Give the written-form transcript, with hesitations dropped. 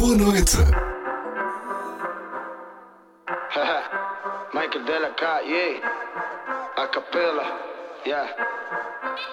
Boa noite. Michael Della K, yeah. A capela, yeah.